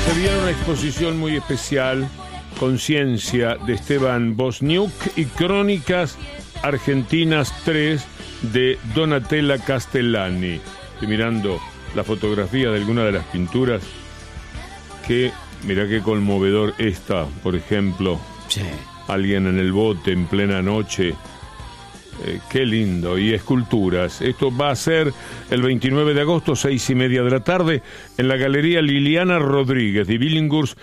Se viene una exposición muy especial, Conciencia, de Esteban Bosniuk, y Crónicas Argentinas 3 de Donatella Castellani. Estoy mirando la fotografía de alguna de las pinturas. Mirá qué conmovedor esta, por ejemplo. Sí. Alguien en el bote en plena noche. Qué lindo. Y esculturas. Esto va a ser el 29 de agosto, 6:30 de la tarde, en la Galería Liliana Rodríguez de Billinghurst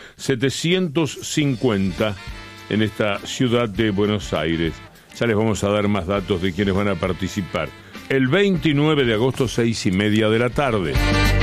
750, en esta ciudad de Buenos Aires. Ya les vamos a dar más datos de quienes van a participar. El 29 de agosto, 6:30 de la tarde.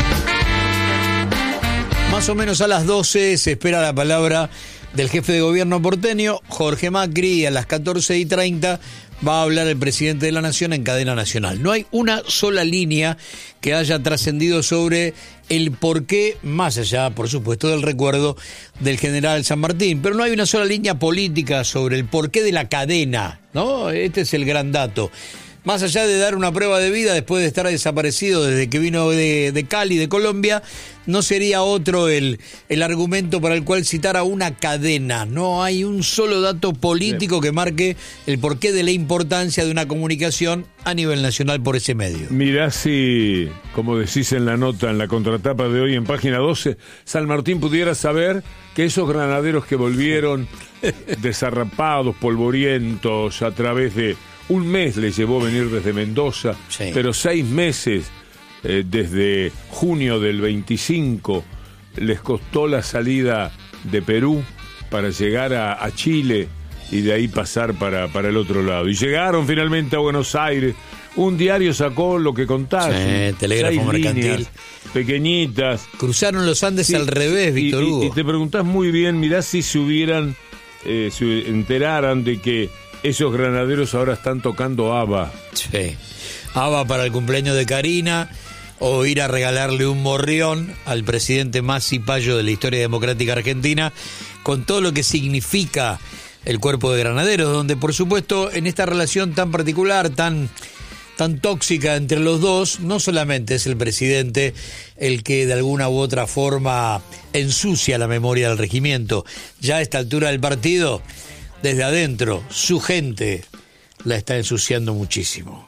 Más o menos a las 12 se espera la palabra del jefe de gobierno porteño, Jorge Macri, y a las 14:30 va a hablar el presidente de la Nación en cadena nacional. No hay una sola línea que haya trascendido sobre el porqué, más allá, por supuesto, del recuerdo del general San Martín, pero no hay una sola línea política sobre el porqué de la cadena, ¿no? Este es el gran dato. Más allá de dar una prueba de vida después de estar desaparecido desde que vino de Cali, de Colombia, no sería otro el argumento para el cual citar a una cadena. No hay un solo dato político que marque el porqué de la importancia de una comunicación a nivel nacional por ese medio. Mirá si, como decís en la nota, en la contratapa de hoy, en página 12, San Martín pudiera saber que esos granaderos que volvieron desarrapados, polvorientos, a través de... Un mes les llevó venir desde Mendoza, sí, pero 6 meses, desde junio del 25, les costó la salida de Perú para llegar a Chile y de ahí pasar para el otro lado. Y llegaron finalmente a Buenos Aires. Un diario sacó lo que contaste. Sí, Telégrafo Mercantil. Pequeñitas. Cruzaron los Andes, sí, al revés, Víctor Hugo. Y te preguntás muy bien, mirá si se enteraran de que esos granaderos ahora están tocando ABBA. Sí. ABBA para el cumpleaños de Karina, o ir a regalarle un morrión al presidente más cipayo de la historia democrática argentina, con todo lo que significa el cuerpo de granaderos, donde por supuesto en esta relación tan particular, tan tóxica entre los dos, no solamente es el presidente el que de alguna u otra forma ensucia la memoria del regimiento. Ya a esta altura del partido, desde adentro, su gente la está ensuciando muchísimo.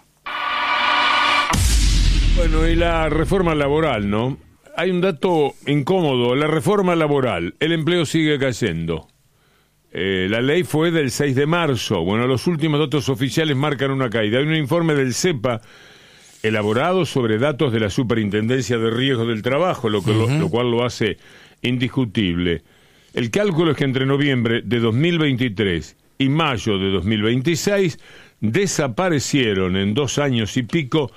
Bueno, y la reforma laboral, ¿no? Hay un dato incómodo, la reforma laboral, el empleo sigue cayendo. La ley fue del 6 de marzo. Bueno, los últimos datos oficiales marcan una caída. Hay un informe del CEPA elaborado sobre datos de la Superintendencia de Riesgos del Trabajo, lo cual lo hace indiscutible. El cálculo es que entre noviembre de 2023 y mayo de 2026 desaparecieron en 2 años y pico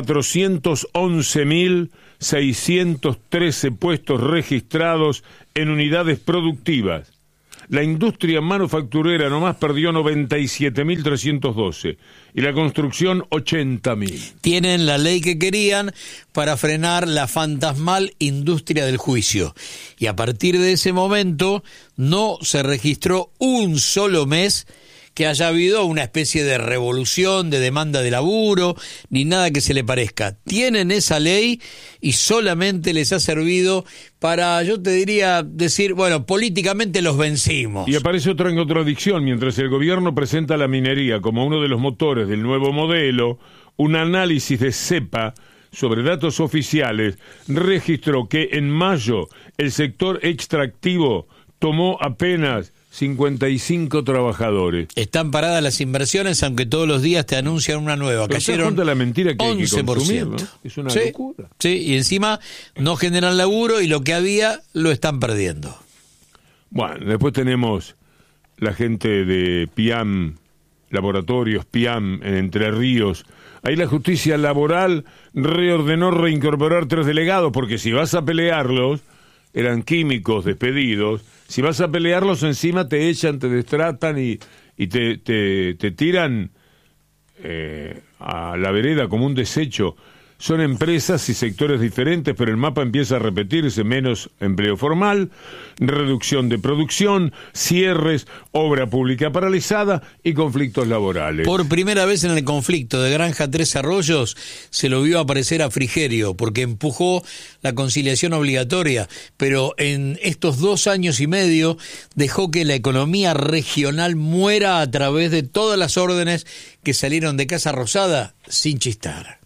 411.613 puestos registrados en unidades productivas. La industria manufacturera nomás perdió 97.312 y la construcción 80.000. Tienen la ley que querían para frenar la fantasmal industria del juicio. Y a partir de ese momento no se registró un solo mes que haya habido una especie de revolución, de demanda de laburo, ni nada que se le parezca. Tienen esa ley y solamente les ha servido para, yo te diría, decir, bueno, políticamente los vencimos. Y aparece otra contradicción. Mientras el gobierno presenta la minería como uno de los motores del nuevo modelo, un análisis de CEPA sobre datos oficiales registró que en mayo el sector extractivo tomó apenas 55 trabajadores. Están paradas las inversiones, aunque todos los días te anuncian una nueva. Pero cayeron la mentira que 11%. Hay que consumir, ¿no? Es una sí, locura. Sí, y encima no generan laburo y lo que había lo están perdiendo. Bueno, después tenemos la gente de PIAM, Laboratorios PIAM en Entre Ríos. Ahí la justicia laboral reordenó reincorporar 3 delegados, porque si vas a pelearlos, eran químicos despedidos. Si vas a pelearlos, encima te echan, te destratan y te tiran a la vereda como un desecho. Son empresas y sectores diferentes, pero el mapa empieza a repetirse: menos empleo formal, reducción de producción, cierres, obra pública paralizada y conflictos laborales. Por primera vez en el conflicto de Granja Tres Arroyos se lo vio aparecer a Frigerio, porque empujó la conciliación obligatoria, pero en estos 2 años y medio dejó que la economía regional muera a través de todas las órdenes que salieron de Casa Rosada sin chistar.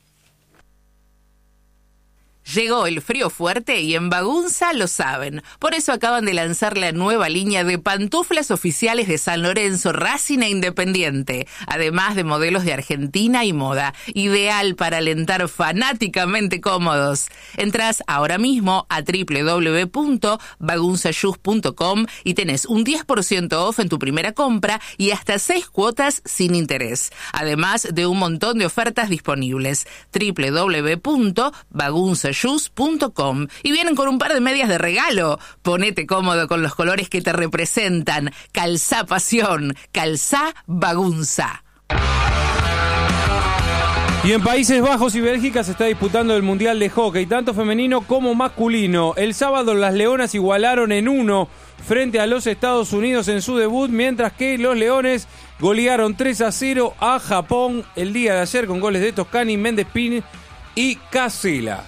Llegó el frío fuerte y en Bagunza lo saben. Por eso acaban de lanzar la nueva línea de pantuflas oficiales de San Lorenzo, Racing e Independiente, además de modelos de Argentina y moda, ideal para alentar fanáticamente cómodos. Entrás ahora mismo a www.bagunzashoes.com y tenés un 10% off en tu primera compra y hasta 6 cuotas sin interés, además de un montón de ofertas disponibles. www.bagunzashoes.com y vienen con un par de medias de regalo. Ponete cómodo con los colores que te representan. Calzá pasión, calzá Bagunza. Y en Países Bajos y Bélgica se está disputando el Mundial de Hockey, tanto femenino como masculino. El sábado las Leonas igualaron en 1 frente a los Estados Unidos en su debut, mientras que los Leones golearon 3-0 a Japón el día de ayer con goles de Toscani, Méndez Pin y Casella.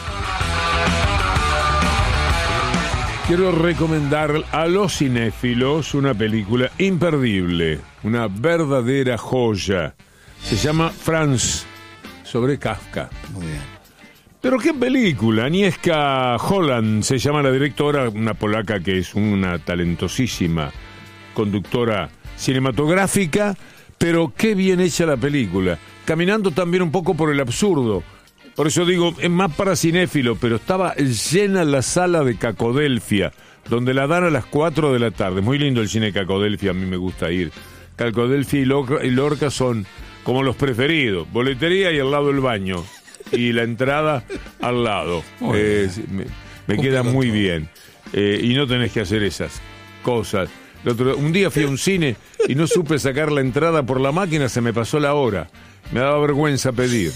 Quiero recomendar a los cinéfilos una película imperdible, una verdadera joya. Se llama Franz, sobre Kafka. Muy bien. Pero qué película. Agnieszka Holland se llama la directora, una polaca que es una talentosísima conductora cinematográfica, pero qué bien hecha la película, caminando también un poco por el absurdo. Por eso digo, es más para cinéfilo, pero estaba llena la sala de Cacodelfia, donde la dan a las 4 de la tarde. Muy lindo el cine Cacodelfia, a mí me gusta ir. Cacodelfia y Lorca son como los preferidos. Boletería y al lado el baño. Y la entrada al lado. Me queda muy bien. Y no tenés que hacer esas cosas. Un día fui a un cine y no supe sacar la entrada por la máquina, se me pasó la hora. Me daba vergüenza pedir.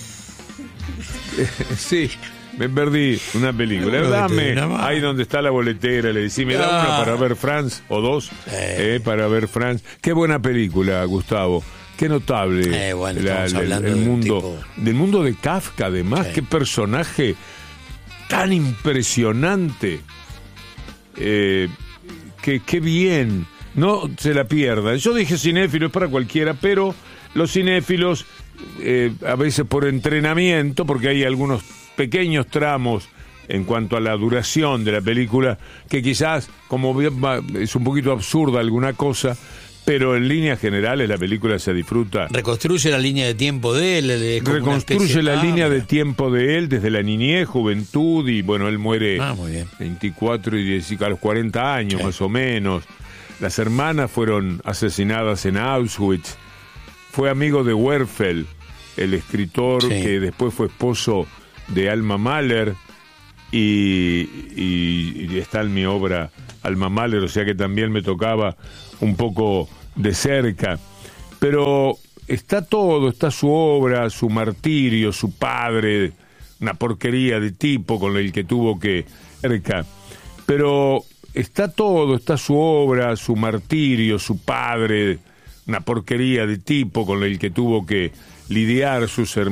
Sí, me perdí una película. Dame ahí donde está la boletera, le decía, me da una para ver Franz o 2 para ver Franz. Qué buena película, Gustavo. Qué notable bueno, el mundo del mundo de Kafka, además. Qué personaje tan impresionante. Qué bien. No se la pierdan. Yo dije cinéfilo, es para cualquiera, pero los cinéfilos a veces por entrenamiento, porque hay algunos pequeños tramos en cuanto a la duración de la película que quizás, como es un poquito absurda alguna cosa, pero en líneas generales la película se disfruta. Reconstruye la línea de tiempo de él. Reconstruye la línea de tiempo de él desde la niñez, juventud, y bueno, él muere 24 y a los 40 años más o menos. Las hermanas fueron asesinadas en Auschwitz. Fue amigo de Werfel, el escritor que después fue esposo de Alma Mahler, y está en mi obra Alma Mahler, o sea que también me tocaba un poco de cerca. Pero está todo, está su obra, su martirio, su padre, una porquería de tipo con el que tuvo que cerca. Pero está todo, está su obra, su martirio, su padre, una porquería de tipo con el que tuvo que lidiar, sus hermanos.